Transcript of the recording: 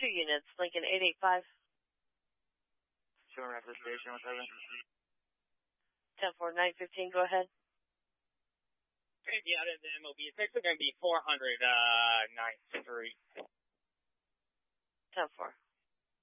units, Lincoln 885. Showing after station, what's happening? 10-4, 915, go ahead. Crazy out of the MOB. It's actually going to be 400, 9th Street. 10-4.